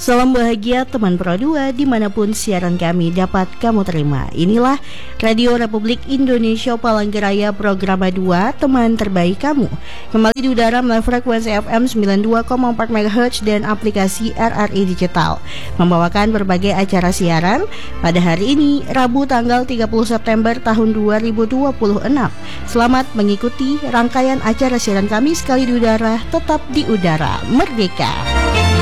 Salam bahagia teman Pro 2 dimanapun siaran kami dapat kamu terima. Inilah Radio Republik Indonesia Palangkaraya Program 2 Teman Terbaik Kamu. Kembali di udara melalui frekuensi FM 92,4 MHz dan aplikasi RRI Digital, membawakan berbagai acara siaran pada hari ini Rabu tanggal 30 September tahun 2026. Selamat mengikuti rangkaian acara siaran kami sekali di udara, tetap di udara merdeka.